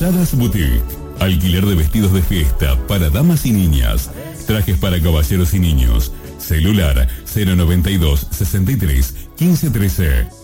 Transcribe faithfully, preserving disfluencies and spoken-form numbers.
Posadas Boutique. Alquiler de vestidos de fiesta para damas y niñas. Trajes para caballeros y niños. Celular cero noventa y dos, sesenta y tres, quince trece.